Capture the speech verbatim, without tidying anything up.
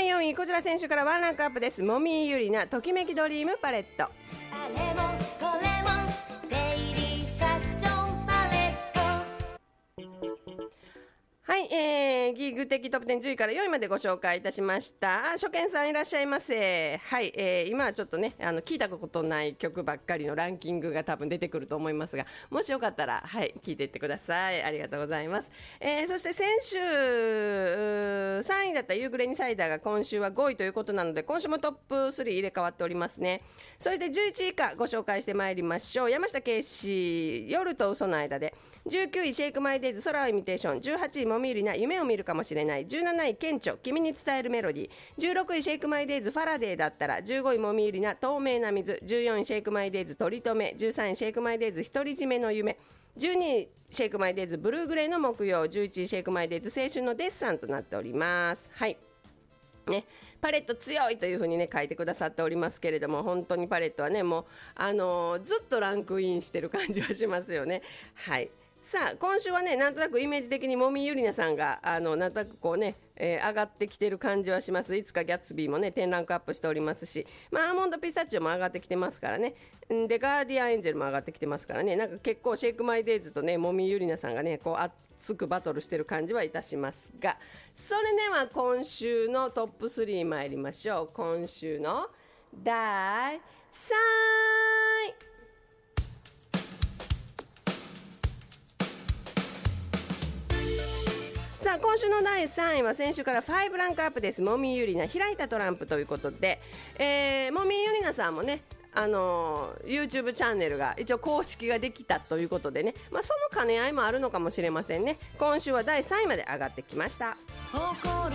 だいよんい、こちら選手からワンランクアップです。もみゆりなときめきドリームパレット。 あれもこれもデイリーファッションパレット。 はい、えー、ギグ的トップじゅうじゅういからよんいまでご紹介いたしました。あ、初見さんいらっしゃいませ。はい、えー、今はちょっとね、あの聞いたことない曲ばっかりのランキングが多分出てくると思いますが、もしよかったら、はい、聞いていってください。ありがとうございます。えー、そして先週さんいだったユーグレニサイダーが今週はごいということなので、今週もトップスリー入れ替わっておりますね。そしてじゅういちい以下ご紹介してまいりましょう。山下圭史、夜と嘘の間で。じゅうきゅういシェイクマイデイズ、空をイミテーション。じゅうはちいもみゆりな、夢を見るかもしれない。じゅうなない顕著、君に伝えるメロディー。じゅうろくいシェイクマイデイズ、ファラデーだったら。じゅうごいもみゆりな、透明な水。じゅうよんいシェイクマイデイズ、取り留め。じゅうさんいシェイクマイデイズ、独り占めの夢。じゅうにいシェイクマイデイズ、ブルーグレーの木曜。じゅういちいシェイクマイデイズ、青春のデッサンとなっております。はいね、パレット強いというふうにね書いてくださっておりますけれども、本当にパレットはねもう、あのー、ずっとランクインしてる感じはしますよね。はい、さあ今週はねなんとなくイメージ的にもみゆりなさんがあのなんとなくこうね、えー、上がってきてる感じはします。いつかギャッツビーもねじゅうランクアップしておりますし、まあ、アーモンドピスタチオも上がってきてますからね。でガーディアンエンジェルも上がってきてますからね。なんか結構シェイクマイデイズとねもみゆりなさんがねこう熱くバトルしてる感じはいたしますが、それでは今週のトップスリー参りましょう。今週のだいさんい、さあ今週のだいさんいは先週からごランクアップです。もみゆりな開いたトランプということで、えー、もみゆりなさんもねあのー、YouTube チャンネルが一応公式ができたということでね、まあ、その兼ね合いもあるのかもしれませんね。今週はだいさんいまで上がってきました。